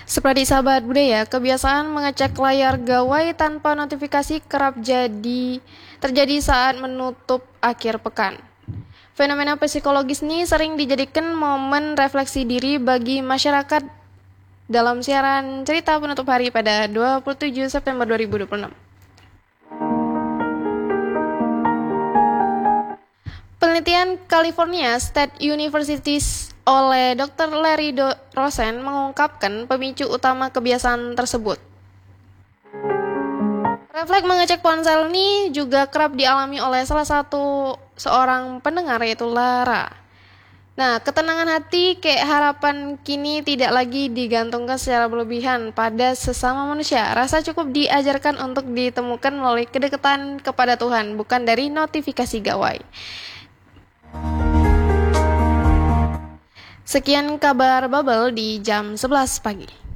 Seperti sahabat budaya, kebiasaan mengecek layar gawai tanpa notifikasi kerap terjadi saat menutup akhir pekan. Fenomena psikologis ini sering dijadikan momen refleksi diri bagi masyarakat dalam siaran cerita penutup hari pada 27 September 2026. Penelitian California State University oleh Dr. Larry Rosen mengungkapkan pemicu utama kebiasaan tersebut. Refleks mengecek ponsel ini juga kerap dialami oleh seorang pendengar, yaitu Lara. Nah, ketenangan hati kayak harapan kini tidak lagi digantungkan secara berlebihan pada sesama manusia. Rasa cukup diajarkan untuk ditemukan melalui kedekatan kepada Tuhan, bukan dari notifikasi gawai. Sekian kabar Bubble di jam 11 pagi.